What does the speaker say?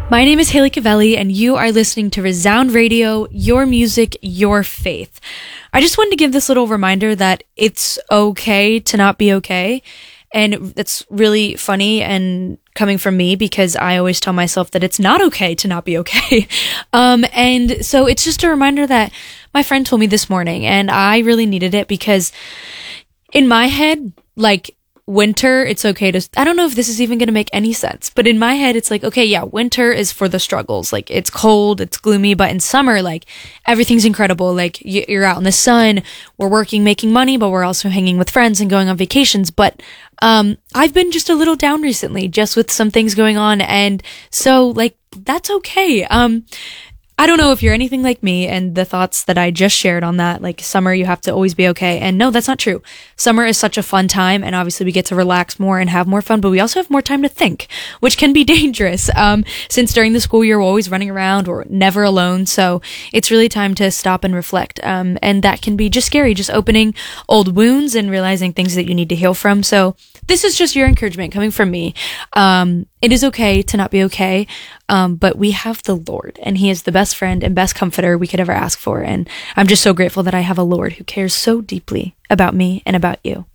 My name is Haley Cavelli, and you are listening to Resound Radio, your music, your faith. I just wanted to give this little reminder that it's okay to not be okay. And it's really funny and coming from me because I always tell myself that it's not okay to not be okay. And so it's just a reminder that my friend told me this morning, and I really needed it because in my head, like, winter, it's okay to, I don't know if this is even going to make any sense, but in my head, it's like, okay, yeah, winter is for the struggles. Like, it's cold, it's gloomy, but in summer, like, everything's incredible. Like, you're out in the sun, we're working, making money, but we're also hanging with friends and going on vacations. But, I've been just a little down recently, just with some things going on. And so, like, that's okay. I don't know if you're anything like me and the thoughts that I just shared on that, like summer, you have to always be okay. And no, that's not true. Summer is such a fun time, and obviously we get to relax more and have more fun, but we also have more time to think, which can be dangerous. Since during the school year, we're always running around or never alone. So it's really time to stop and reflect. And that can be just scary, just opening old wounds and realizing things that you need to heal from. So this is just your encouragement coming from me. It is okay to not be okay. But we have the Lord, and He is the best friend and best comforter we could ever ask for. And I'm just so grateful that I have a Lord who cares so deeply about me and about you.